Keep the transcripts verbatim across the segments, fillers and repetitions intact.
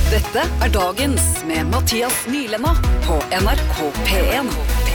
Dette er dagens med Mathias Nylenda på N R K P en.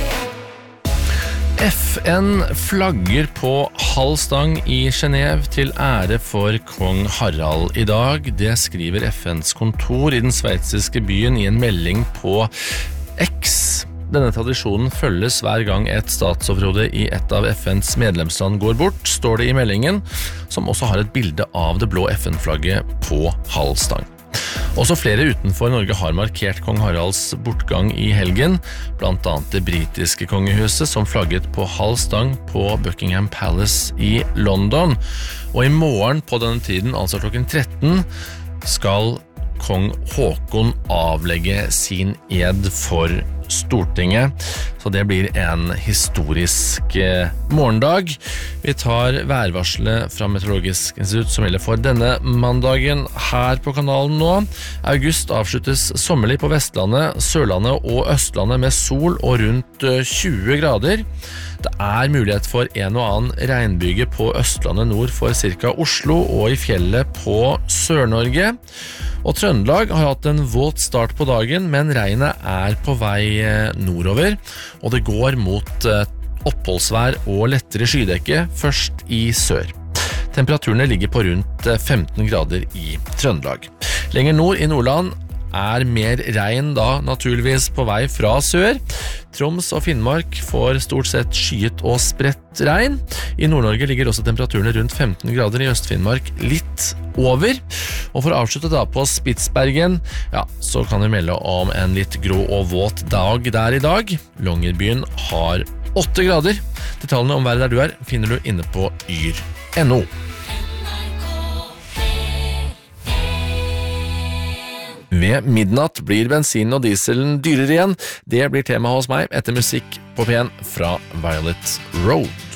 F N flagger på halv stang i Genève til ære for kong Harald i dag. Det skriver F N's kontor i den sveitsiske byen i en melding på X. Denne tradisjonen følges hver gang et statsoverhode i et av F N's medlemsland går bort, står det i meldingen, som også har et bilde av det blå F N-flagget på halv stang. Også flere utenfor Norge har markert kong Haralds bortgang i helgen, blant annet det britiske kongehuset som flagget på halv stang på Buckingham Palace i London. Og i morgen på denne tiden, altså klokken tretten, skal kong Håkon avlegge sin ed for Stortinget, så det blir en historisk eh, morgendag. Vi tar værvarselet fra Meteorologisk institutt som gjelder for denne mandagen her på kanalen nå. August avsluttes sommerlig på Vestlandet, Sørlandet og Østlandet med sol og rundt tjue grader. Det er mulighet for en og annen regnbyge på Østlandet nord for cirka Oslo og i fjellet på Sør-Norge. Og Trøndelag har hatt en våt start på dagen, men regnet er på vei nordover, og det går mot oppholdsvær og lettere skydekke først i sør. Temperaturene ligger på rundt femten grader i Trøndelag. Lenger nord i Nordland er mer regn da naturligvis på vei fra sør. Troms og Finnmark får stort sett skyet og spredt regn. I Nord-Norge ligger også temperaturene rundt femten grader, i Øst-Finnmark litt over. Og for å avslutte da på Spitsbergen, ja, så kan vi melde om en litt grå og våt dag der i dag. Longyearbyen har åtte grader. Detaljene om været der du er finner du inne på yr punktum no. Ved midnatt blir bensin og dieselen dyrere igjen. Det blir tema hos meg etter musikk på P en fra Violet Road.